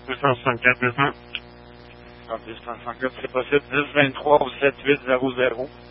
264 200. Ah, 264, c'est possible. 1023 au 7800.